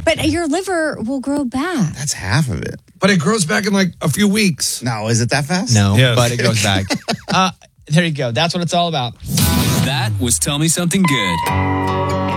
But your liver will grow back. That's half of it. But it grows back in like a few weeks. No, is it that fast? No, Yes. but it goes back. There you go. That's what it's all about. That was Tell Me Something Good.